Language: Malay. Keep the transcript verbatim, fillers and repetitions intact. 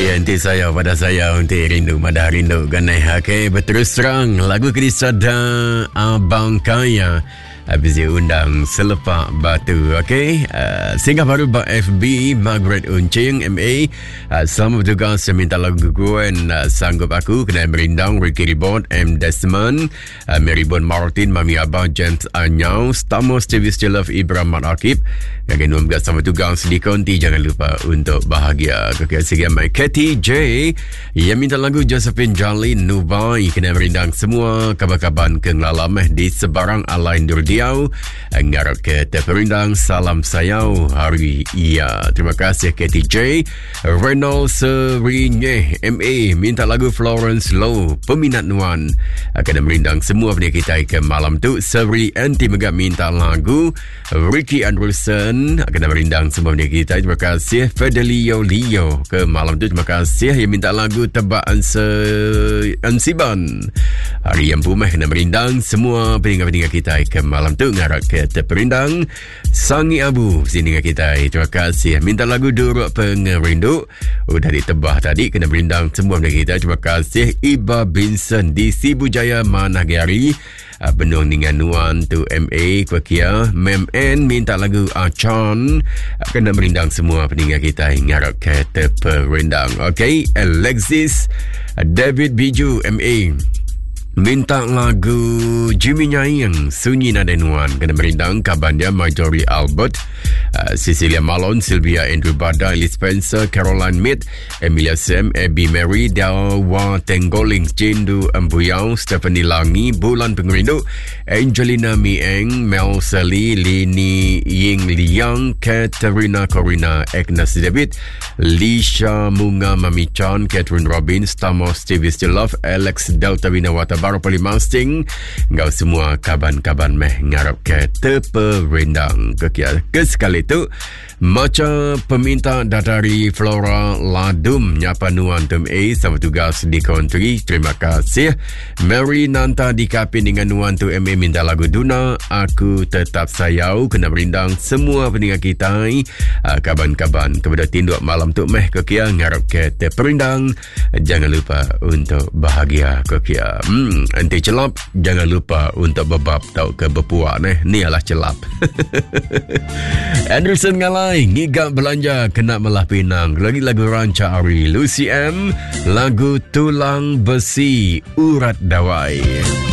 Ya, nanti saya pada saya untuk rindu madah rindu ganai. Okey, berterus terang lagu kisah dan Abang Kaya habis diundang Selepak Batu. Okey, uh, singgah baru ba F B Margaret Uncing M A. Uh, selamat bertugas. Saya minta lagu guen uh, sanggup aku kena merindang Ricky Ribot M Desmond uh, Marybon Martin Mami Abah James Anyau Stamo Stevie Still Love Ibrahim Mat Akib. Yang enam belas sama tugas di konti. Jangan lupa untuk bahagia. Kekasihan my Katie J yang minta lagu Josephine Jalin Nubai kena merindang semua kabar-kabar kenglalam di sebarang alain Durdiau. Ngarap ke terperindang salam sayau hari iya. Terima kasih Katie J. Renault Serinye M A minta lagu Florence Low peminat nuan kena merindang semua pendengar kita ke malam tu. Seri Anti Megap minta lagu Ricky Anderson kena merindang semua pendengar kita. Terima kasih Fidelio Leo ke malam tu. Terima kasih yang minta lagu Tebak Anse Ansiban hari yang pumeh kena merindang semua pendengar-pendengar kita ke malam tu. Ngarap ke terperindang Sangi Abu sini dengan kita. Terima kasih. Minta lagu Duruk Pengerindu udah ditebah tadi kena merindang semua pendengar kita. Terima kasih Iba Vincent di Sibujaya Managari Benung dengan Nuan tu M A Kwakia Mem N minta lagu Achan kena merindang semua pendengar kita. Ngarap ke terperindang. Okey, Alexis David Biju M A minta lagu Jimmy Nyayang Sunyi Nada Nuan kena merindang kabarnya Marjorie Albert uh, Cecilia Malone Sylvia Andrew Bada Ellie Spencer Caroline Mitt Emilia Sam Abby Mary Dawa Tenggoling Jindu Ambuyau Stephanie Langi Bulan Pengerindu Angelina Mieng Mel Sally Lini Ying Liang Katerina Corina Agnes David Lisha Munga Mami Chan Catherine Robbins Tamo Stevie Still Love Alex Delta Winawata Baru Polimasting ngau semua kaban-kaban meh ngarap ke terperindang kekia ke sekali tu macam peminta dari Flora Ladum nyapa nuan tem A sama tugas di country. Terima kasih Mary Nanta di Kapin dengan nuan tu M A minta lagu Duna Aku Tetap Sayau kena merindang semua pendengar kita uh, kaban-kaban kepada tinduk malam tu meh kekia ngarap ke terperindang. Jangan lupa untuk bahagia kekia. hmm, anti celap jangan lupa untuk bebab tau ke berpuak neh ni adalah celap. Anderson Ngalai ngigap belanja kena melah pinang. Lagi lagu Ranca Ari Lucy M lagu Tulang Besi Urat Dawai.